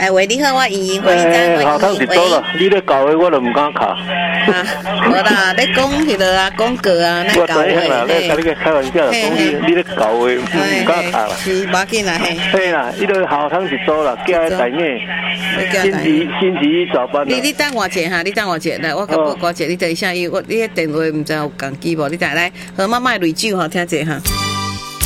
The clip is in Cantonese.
哎喂，你好，我莹莹，欢迎咱， 好汤是多了，你咧教的我都唔敢卡。 无啦，你讲迄个啊，广告啊，那教的， 你甲你个开玩笑，讲你咧教的唔敢卡啦。 是，无紧啦，嘿。 嘿啦，伊个好汤是多了，加大眼，星期一早班。 你等我一下，你等我一下，来，我甲报告一下，你等一下，你电话唔知有共机无？你再来和妈妈雷酒吼，听者哈。